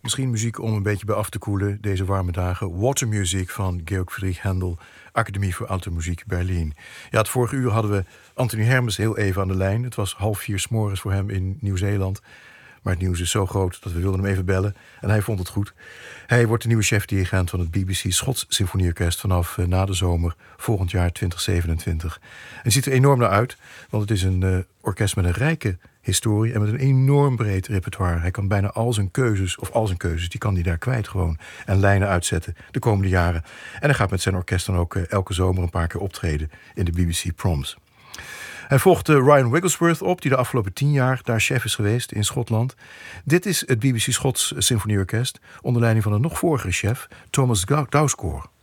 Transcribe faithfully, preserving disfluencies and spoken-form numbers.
Misschien muziek om een beetje bij af te koelen deze warme dagen. Watermusic van Georg Friedrich Händel, Academie voor Alte Muziek Berlin. Ja, het vorige uur hadden we Anthony Hermes heel even aan de lijn. Het was half vier 's morgens voor hem in Nieuw-Zeeland. Maar het nieuws is zo groot dat we wilden hem even bellen. En hij vond het goed. Hij wordt de nieuwe chef-dirigent van het B B C Schots Symfonieorkest vanaf uh, na de zomer volgend jaar twintig zevenentwintig. En ziet er enorm naar uit, want het is een uh, orkest met een rijke historie en met een enorm breed repertoire. Hij kan bijna al zijn keuzes, of al zijn keuzes, die kan hij daar kwijt gewoon. En lijnen uitzetten de komende jaren. En hij gaat met zijn orkest dan ook uh, elke zomer een paar keer optreden in de B B C Proms. Hij volgt uh, Ryan Wigglesworth op, die de afgelopen tien jaar daar chef is geweest in Schotland. Dit is het B B C Schots Symfonieorkest onder leiding van een nog vorige chef, Thomas Dowscore.